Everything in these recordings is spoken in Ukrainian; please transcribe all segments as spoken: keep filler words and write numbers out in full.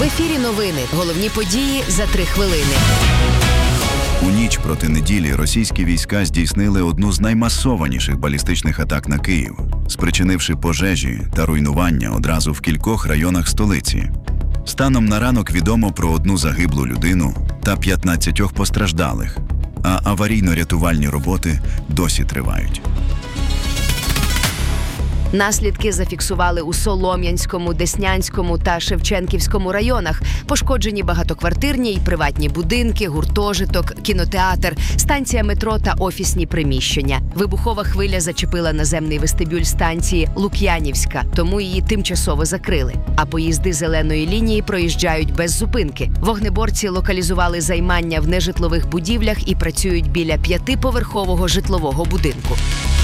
ефірі новини. Головні події за три хвилини. У ніч проти неділі російські війська здійснили одну з наймасованіших балістичних атак на Київ, спричинивши пожежі та руйнування одразу в кількох районах столиці. Станом на ранок відомо про одну загиблу людину та п'ятнадцять постраждалих, а аварійно-рятувальні роботи досі тривають. Наслідки зафіксували у Солом'янському, Деснянському та Шевченківському районах. Пошкоджені багатоквартирні й приватні будинки, гуртожиток, кінотеатр, станція метро та офісні приміщення. Вибухова хвиля зачепила наземний вестибюль станції Лук'янівська, тому її тимчасово закрили. А поїзди зеленої лінії проїжджають без зупинки. Вогнеборці локалізували займання в нежитлових будівлях і працюють біля п'ятиповерхового житлового будинку.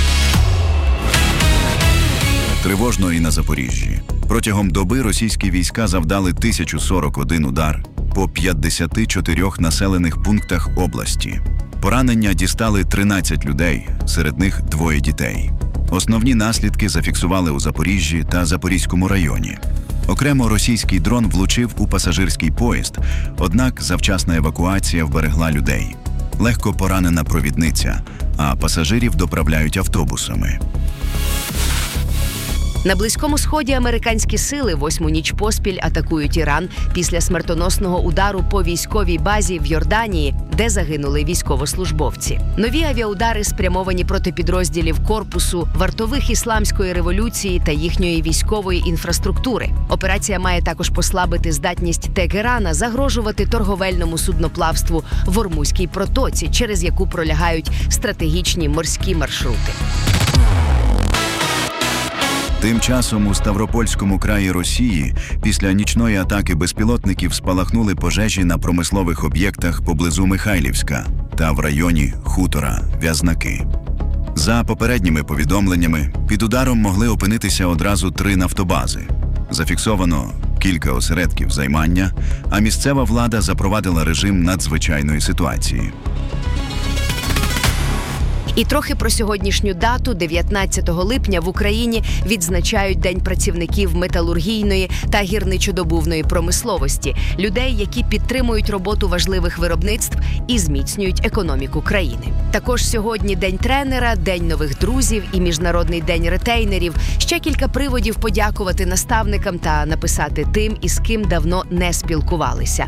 Тривожно і на Запоріжжі. Протягом доби російські війська завдали тисячу сорок один удар по п'ятдесяти чотирьох населених пунктах області. Поранення дістали тринадцять людей, серед них двоє дітей. Основні наслідки зафіксували у Запоріжжі та Запорізькому районі. Окремо російський дрон влучив у пасажирський поїзд, однак завчасна евакуація вберегла людей. Легко поранена провідниця, а пасажирів доправляють автобусами. На Близькому Сході американські сили восьму ніч поспіль атакують Іран після смертоносного удару по військовій базі в Йорданії, де загинули військовослужбовці. Нові авіаудари спрямовані проти підрозділів корпусу, вартових ісламської революції та їхньої військової інфраструктури. Операція має також послабити здатність Тегерана загрожувати торговельному судноплавству в Ормузькій протоці, через яку пролягають стратегічні морські маршрути. Тим часом у Ставропольському краї Росії після нічної атаки безпілотників спалахнули пожежі на промислових об'єктах поблизу Михайлівська та в районі хутора В'язнаки. За попередніми повідомленнями, під ударом могли опинитися одразу три нафтобази. Зафіксовано кілька осередків займання, а місцева влада запровадила режим надзвичайної ситуації. І трохи про сьогоднішню дату. дев'ятнадцятого липня в Україні відзначають День працівників металургійної та гірничодобувної промисловості, людей, які підтримують роботу важливих виробництв і зміцнюють економіку країни. Також сьогодні День тренера, День нових друзів і Міжнародний день ретейнерів. Ще кілька приводів подякувати наставникам та написати тим, із ким давно не спілкувалися.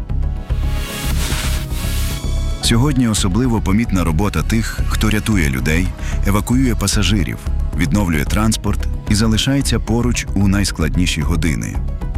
Сьогодні особливо помітна робота тих, хто рятує людей, евакуює пасажирів, відновлює транспорт і залишається поруч у найскладніші години.